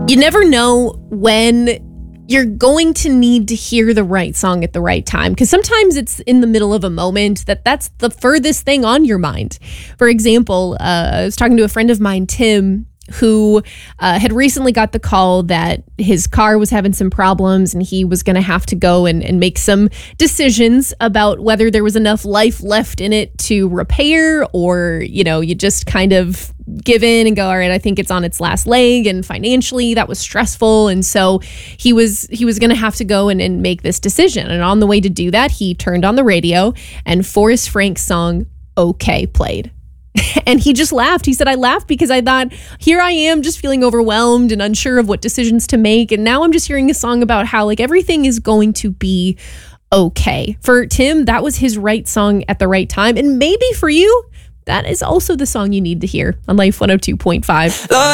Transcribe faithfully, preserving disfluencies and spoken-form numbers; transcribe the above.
You never know when you're going to need to hear the right song at the right time, because sometimes it's in the middle of a moment that that's the furthest thing on your mind. For example, uh, I was talking to a friend of mine, Tim, who uh, had recently got the call that his car was having some problems and he was going to have to go and, and make some decisions about whether there was enough life left in it to repair, or, you know, you just kind of give in and go, all right, I think it's on its last leg. And financially that was stressful. And so he was he was going to have to go and, and make this decision. And on the way to do that, he turned on the radio and Forrest Frank's song, "Okay," played. And he just laughed. He said, I laughed because I thought, here I am just feeling overwhelmed and unsure of what decisions to make. And now I'm just hearing a song about how like everything is going to be okay. For Tim, that was his right song at the right time. And maybe for you, that is also the song you need to hear on Life one oh two point five. Lord,